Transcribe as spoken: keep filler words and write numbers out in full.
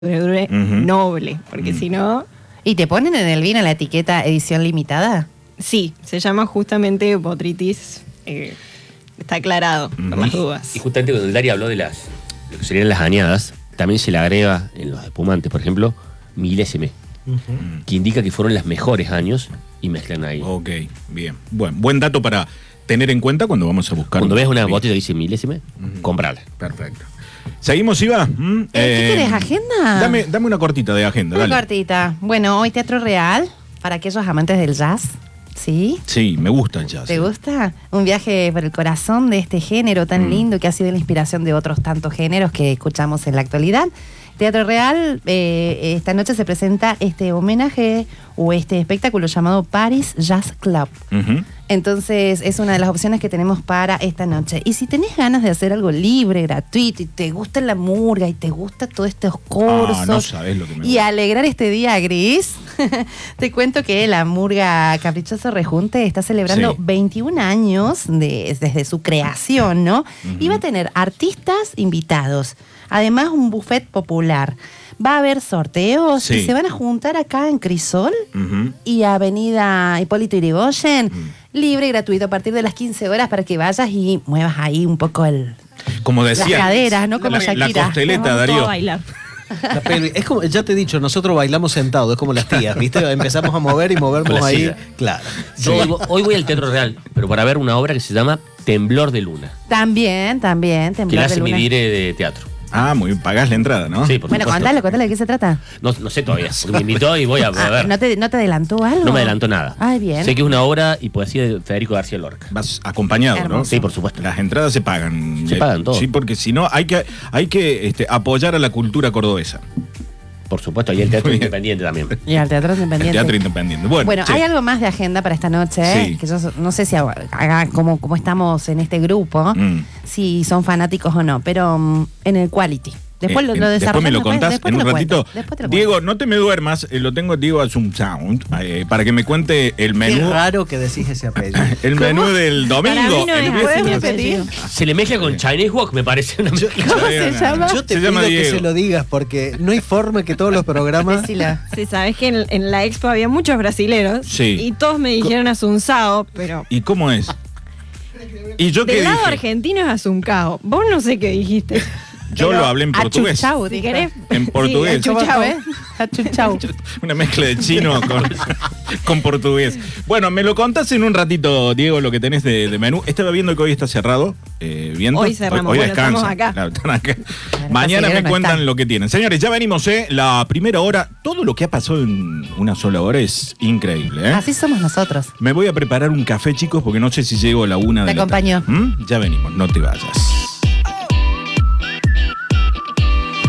uh-huh. noble, porque uh-huh. si no... ¿Y te ponen en el vino la etiqueta edición limitada? Sí, se llama justamente Botrytis, eh, está aclarado, uh-huh. por las dudas. Y justamente cuando el Dari habló de las, lo que serían las añadas, también se le agrega en los espumantes, por ejemplo, milésime, uh-huh. que indica que fueron los mejores años y mezclan ahí. Ok, bien. Bueno, buen dato para tener en cuenta cuando vamos a buscar. Cuando ves una botella que dice milésime, uh-huh. comprala. Perfecto. ¿Seguimos, Iva? ¿Mm? Eh, ¿Qué eh, querés, agenda? Dame, dame una cortita de agenda. Una dale. cortita. Bueno, hoy Teatro Real, para aquellos amantes del jazz. ¿Sí? Sí, me gusta el jazz. ¿Te gusta? Un viaje por el corazón de este género tan mm. lindo que ha sido la inspiración de otros tantos géneros que escuchamos en la actualidad. Teatro Real, eh, esta noche se presenta este homenaje o este espectáculo llamado Paris Jazz Club. Uh-huh. Entonces es una de las opciones que tenemos para esta noche. Y si tenés ganas de hacer algo libre, gratuito, y te gusta la murga y te gusta todos estos cursos ah, no sabés lo que me y alegrar este día gris, te cuento que la murga Caprichoso Rejunte está celebrando sí. veintiún años de, desde su creación, ¿no? Uh-huh. Y va a tener artistas invitados. Además, un buffet popular. Va a haber sorteos sí. y se van a juntar acá en Crisol uh-huh. y Avenida Hipólito Yrigoyen, uh-huh. libre y gratuito a partir de las quince horas para que vayas y muevas ahí un poco el como decía, las caderas, ¿no? Como la, Shakira. La costeleta, Darío. A bailar. La pelvis. Es como, ya te he dicho, nosotros bailamos sentados, es como las tías, ¿viste? Empezamos a mover y movernos ahí. Silla. Claro. Sí. Hoy, hoy voy al Teatro Real, pero para ver una obra que se llama Temblor de Luna. También, también, Temblor que la hace de Luna. mi dire de teatro. Ah, muy bien, pagás la entrada, ¿no? Sí, por Bueno, supuesto. contale, contale de qué se trata. No, no sé todavía, porque me invitó y voy a, a ver. Ah, ¿no, te, ¿No te adelantó algo? No me adelantó nada. Ay, bien. Sé que es una obra y poesía de Federico García Lorca. Vas acompañado, Hermoso. ¿no? Sí, por supuesto. Las entradas se pagan. Se pagan todo. Sí, porque si no, hay que, hay que este, apoyar a la cultura cordobesa. Por supuesto, y el Teatro Independiente también. Y al Teatro Independiente. El Teatro Independiente. Bueno, bueno sí. hay algo más de agenda para esta noche, ¿eh? Sí. Que yo no sé si haga como, como estamos en este grupo, mm. si son fanáticos o no, pero um, en el Quality. Después, eh, lo, lo después me lo contás en un ratito. Cuento, Diego, cuento. no te me duermas, eh, lo tengo Diego Zoom Sound, eh, para que me cuente el menú. Qué raro que decís ese apellido. El ¿Cómo? menú del domingo. Para mí no el es el apellido. Se le mezcla con Chinese Walk, me parece una mezcla. ¿Cómo se llama? Yo te se pido llama que Diego. se lo digas porque no hay forma que todos los programas... Decila. Sí, sabes que en, en la expo había muchos brasileros sí. y todos me dijeron Asuncao, pero... ¿Y cómo es? ¿Y yo qué Del lado dije? argentino es Asuncao. Vos no sé qué dijiste. Yo Pero lo hablé en portugués. Achuchau, Si querés. En portugués. Sí, achuchau, ¿eh? Achuchau. Una mezcla de chino con, con portugués. Bueno, me lo contás en un ratito, Diego, lo que tenés de, de menú. Estaba viendo que hoy está cerrado. Eh, ¿viendo? Hoy cerramos, hoy, hoy bueno, descansa. estamos acá. Claro, están acá. Bueno, Mañana me no cuentan están. lo que tienen. Señores, ya venimos, ¿eh? La primera hora. Todo lo que ha pasado en una sola hora es increíble, ¿eh? Así somos nosotros. Me voy a preparar un café, chicos, porque no sé si llego a la una Te de la acompaño. tarde. ¿Mm? Ya venimos, no te vayas.